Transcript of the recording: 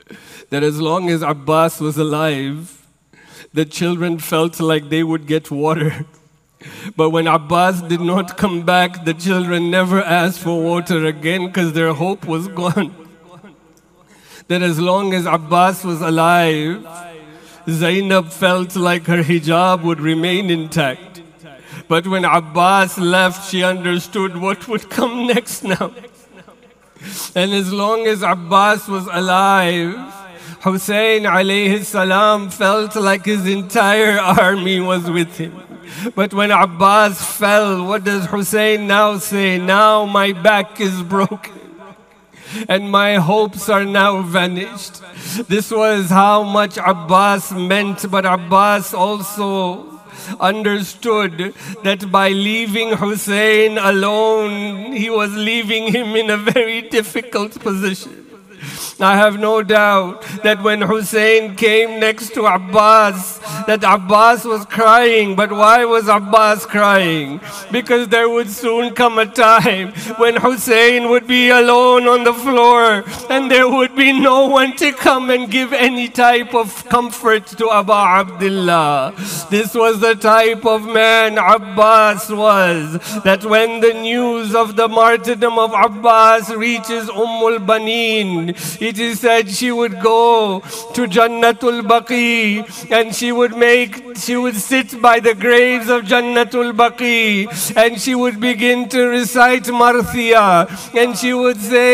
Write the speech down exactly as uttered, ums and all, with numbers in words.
that as long as Abbas was alive, the children felt like they would get water. But when Abbas did not come back, the children never asked for water again because their hope was gone. That as long as Abbas was alive, Zainab felt like her hijab would remain intact. But when Abbas left, she understood what would come next now. And as long as Abbas was alive, Hussein alayhi salam felt like his entire army was with him. But when Abbas fell, what does Hussein now say? Now my back is broken and my hopes are now vanished. This was how much Abbas meant, but Abbas also understood that by leaving Hussein alone, he was leaving him in a very difficult position. I have no doubt that when Hussein came next to Abbas, that Abbas was crying. But why was Abbas crying? Because there would soon come a time when Hussein would be alone on the floor and there would be no one to come and give any type of comfort to Abu Abdullah. This was the type of man Abbas was, that when the news of the martyrdom of Abbas reaches Ummul Baneen, it is said she would go to Jannatul Baqi and she would make, she would sit by the graves of Jannatul Baqi and she would begin to recite Marthia and she would say,